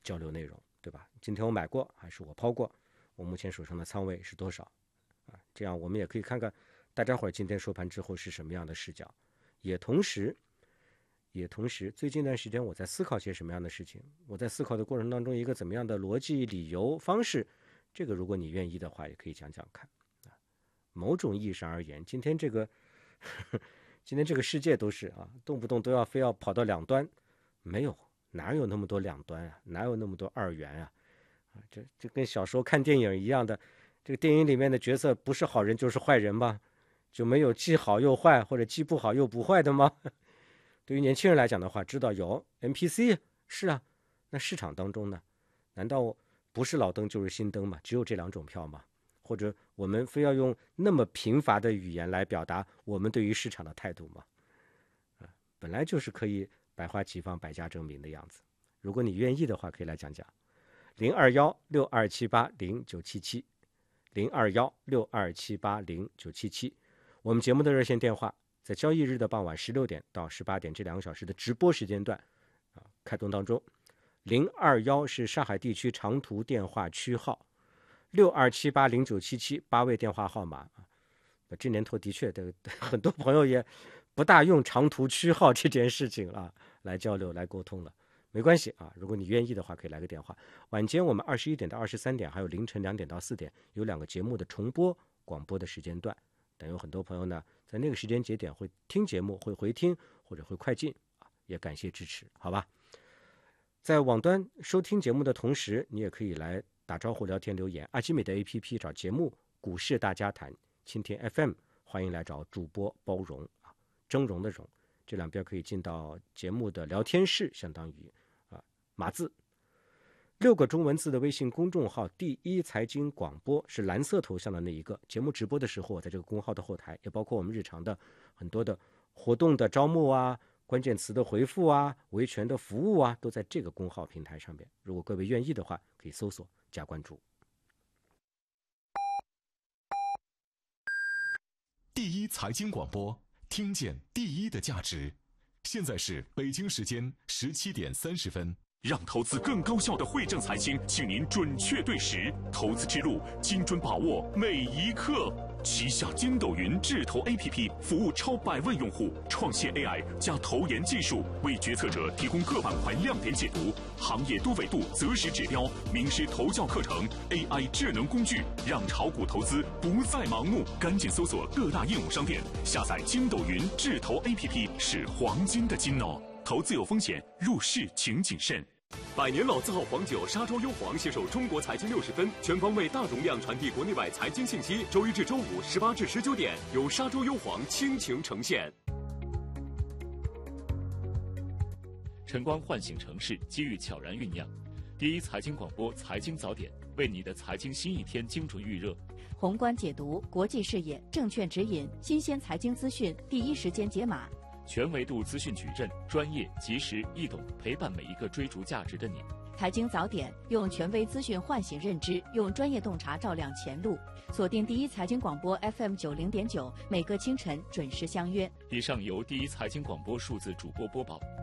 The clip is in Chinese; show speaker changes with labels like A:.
A: 交流内容，对吧？今天我买过还是我抛过？我目前手上的仓位是多少？这样我们也可以看看大家伙今天收盘之后是什么样的视角。也同时，最近一段时间我在思考些什么样的事情？我在思考的过程当中，一个怎么样的逻辑、理由、方式，这个如果你愿意的话，也可以讲讲看。某种意义上而言，今天这个世界都是动不动都要非要跑到两端，没有，哪有那么多两端啊？哪有那么多二元啊？这跟小时候看电影一样的，这个电影里面的角色不是好人就是坏人吗？就没有既好又坏，或者既不好又不坏的吗？对于年轻人来讲的话，知道有 NPC 是啊，那市场当中呢，难道不是老灯就是新灯吗？只有这两种票吗？或者我们非要用那么贫乏的语言来表达我们对于市场的态度吗？本来就是可以百花齐放、百家争鸣的样子。如果你愿意的话，可以来讲讲。021-6278-0977 021-6278-0977，我们节目的热线电话在交易日的傍晚16点到18点这2个小时的直播时间段开通当中。021是上海地区长途电话区号，6278-0977 8位电话号码。这年头的确很多朋友也不大用长途区号这件事情来交流来沟通了。没关系如果你愿意的话，可以来个电话。晚间我们21点到23点，还有凌晨2点到4点，有2个节目的重播广播的时间段。但有很多朋友呢，在那个时间节点会听节目，会回听或者会快进也感谢支持，好吧？在网端收听节目的同时，你也可以来打招呼、聊天、留言。阿基米的 APP 找节目股市大家谈，蜻蜓 FM 欢迎来找主播包容峥嵘的嵘，这两边可以进到节目的聊天室，相当于码字6个中文字的微信公众号第一财经广播是蓝色头像的那一个。节目直播的时候，在这个公号的后台，也包括我们日常的很多的活动的招募关键词的回复维权的服务都在这个公号平台上面。如果各位愿意的话，可以搜索加关注。
B: 第一财经广播，听见第一的价值。现在是北京时间17点30分。让投资更高效的汇正财经，请您准确对时，投资之路精准把握每一刻。旗下筋斗云智投 APP 服务超100万用户，创现 AI 加投研技术，为决策者提供各板块亮点解读、行业多维度择时指标、名师投教课程、AI 智能工具，让炒股投资不再盲目。赶紧搜索各大应用商店，下载筋斗云智投 APP， 是黄金的金哦。投资有风险，入市请谨慎。
C: 百年老字号黄酒沙洲优黄携手中国财经60分，全方位大容量传递国内外财经信息。周一至周五18至19点，由沙洲优黄倾情呈现。
D: 晨光唤醒城市，机遇悄然酝酿。第一财经广播财经早点，为你的财经新一天精准预热。
E: 宏观解读，国际视野，证券指引，新鲜财经资讯，第一时间解码。
D: 全维度资讯矩阵，专业、及时、易懂，陪伴每一个追逐价值的你。
E: 财经早点，用权威资讯唤醒认知，用专业洞察照亮前路。锁定第一财经广播 FM 90.9，每个清晨准时相约。
D: 以上由第一财经广播数字主播播报。